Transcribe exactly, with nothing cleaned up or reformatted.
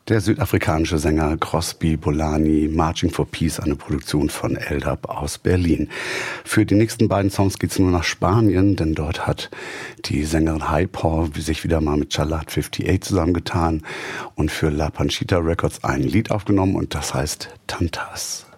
Der südafrikanische Sänger Crosby Bolani, Marching for Peace, eine Produktion von L-Dub aus Berlin. Für die nächsten beiden Songs geht's nur nach Spanien, denn dort hat die Sängerin Hi-Paw sich wieder mal mit Chalat achtundfünfzig zusammengetan und für La Panchita Records ein Lied aufgenommen und das heißt Tantas.